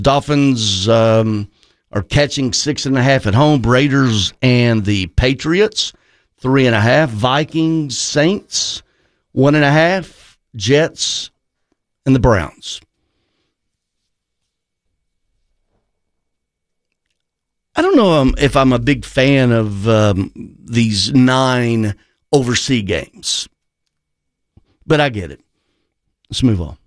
Dolphins are catching 6.5 at home. Raiders and the Patriots, 3.5. Vikings, Saints, 1.5. Jets and the Browns. I don't know if I'm a big fan of these 9 overseas games, but I get it. Let's move on.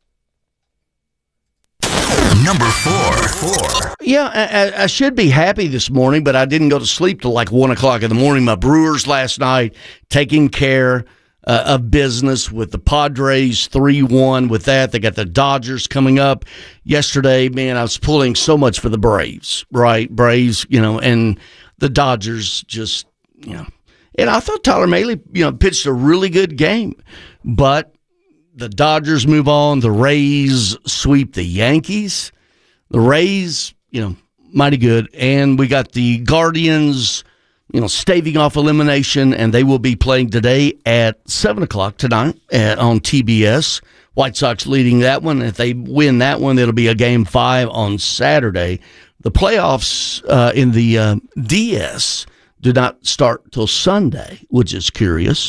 Number 4. Yeah, I should be happy this morning, but I didn't go to sleep till like 1 o'clock in the morning. My Brewers last night taking care of business with the Padres 3-1 with that. They got the Dodgers coming up. Yesterday, man, I was pulling so much for the Braves, right? Braves, and the Dodgers just, And I thought Tyler Mahle, pitched a really good game. But the Dodgers move on. The Rays sweep the Yankees. The Rays, mighty good. And we got the Guardians, staving off elimination, and they will be playing today at 7 o'clock tonight on TBS. White Sox leading that one. If they win that one, it'll be a Game 5 on Saturday. The playoffs in the DS do not start till Sunday, which is curious.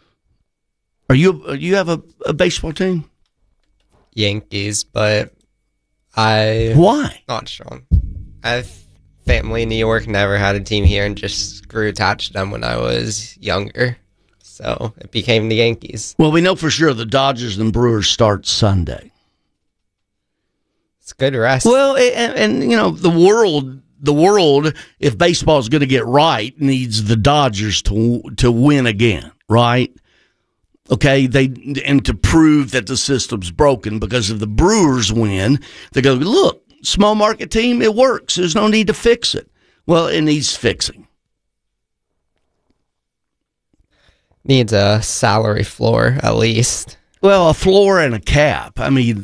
You have a baseball team? Yankees, but Why? Not strong. I have family in New York, never had a team here, and just grew attached to them when I was younger. So it became the Yankees. Well, we know for sure the Dodgers and Brewers start Sunday. It's good rest. Well, and the world, if baseball is going to get right, needs the Dodgers to win again, right? Okay, and to prove that the system's broken, because if the Brewers win, they go, look, small market team, it works. There's no need to fix it. Well, it needs fixing. Needs a salary floor, at least. Well, a floor and a cap. I mean,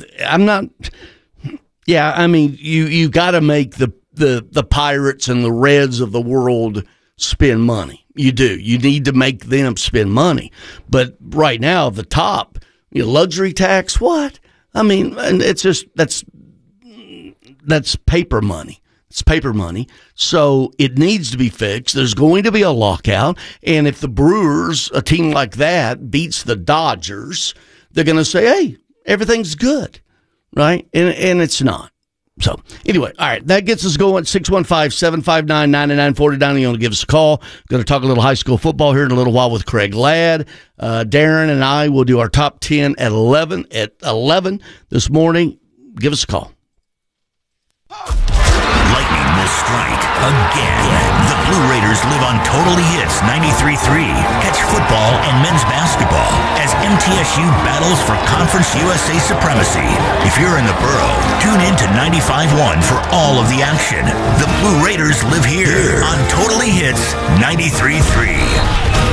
you got to make the Pirates and the Reds of the world spend money. You do. You need to make them spend money. But right now, the top, luxury tax, what? I mean, it's just, that's paper money. It's paper money. So it needs to be fixed. There's going to be a lockout. And if the Brewers, a team like that, beats the Dodgers, they're going to say, hey, everything's good, right? And it's not. So, anyway, all right, that gets us going. 615-759-9949. You want to give us a call. Going to talk a little high school football here in a little while with Craig Ladd. Darren and I will do our top 10 at 11 this morning. Give us a call. Lightning will strike again. The Blue Raiders live on Totally Hits 93.3. Catch football and men's basketball as MTSU battles for Conference USA supremacy. If you're in the borough, tune in to 95.1 for all of the action. The Blue Raiders live here on Totally Hits 93.3.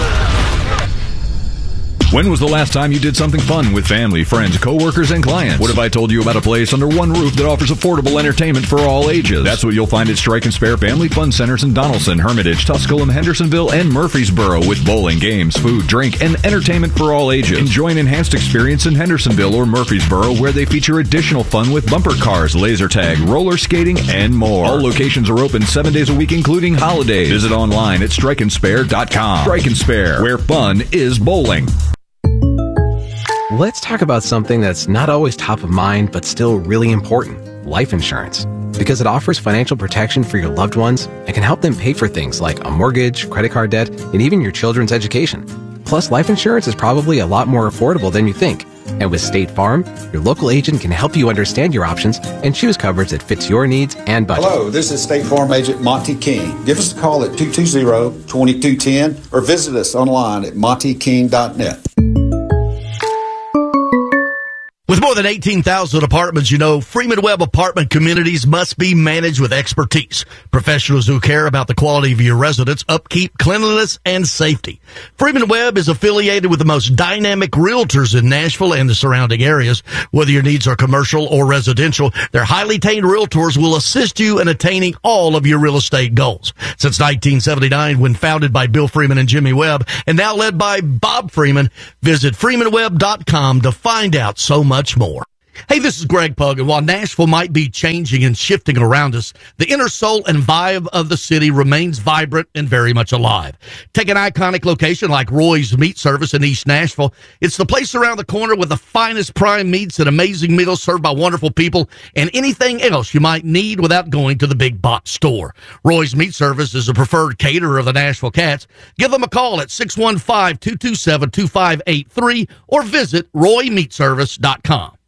When was the last time you did something fun with family, friends, coworkers, and clients? What if I told you about a place under one roof that offers affordable entertainment for all ages? That's what you'll find at Strike and Spare Family Fun Centers in Donaldson, Hermitage, Tusculum, Hendersonville, and Murfreesboro, with bowling, games, food, drink, and entertainment for all ages. Enjoy an enhanced experience in Hendersonville or Murfreesboro, where they feature additional fun with bumper cars, laser tag, roller skating, and more. All locations are open 7 days a week, including holidays. Visit online at strikeandspare.com. Strike and Spare, where fun is bowling. Let's talk about something that's not always top of mind, but still really important: life insurance. Because it offers financial protection for your loved ones and can help them pay for things like a mortgage, credit card debt, and even your children's education. Plus, life insurance is probably a lot more affordable than you think. And with State Farm, your local agent can help you understand your options and choose coverage that fits your needs and budget. Hello, this is State Farm Agent Monty King. Give us a call at 220-2210 or visit us online at montyking.net. With more than 18,000 apartments, Freeman Webb apartment communities must be managed with expertise. Professionals who care about the quality of your residence, upkeep, cleanliness, and safety. Freeman Webb is affiliated with the most dynamic realtors in Nashville and the surrounding areas. Whether your needs are commercial or residential, their highly trained realtors will assist you in attaining all of your real estate goals. Since 1979, when founded by Bill Freeman and Jimmy Webb, and now led by Bob Freeman, visit freemanwebb.com to find out so much more. Hey, this is Greg Pug, and while Nashville might be changing and shifting around us, the inner soul and vibe of the city remains vibrant and very much alive. Take an iconic location like Roy's Meat Service in East Nashville. It's the place around the corner with the finest prime meats and amazing meals served by wonderful people and anything else you might need without going to the big box store. Roy's Meat Service is a preferred caterer of the Nashville Cats. Give them a call at 615-227-2583 or visit RoyMeatService.com.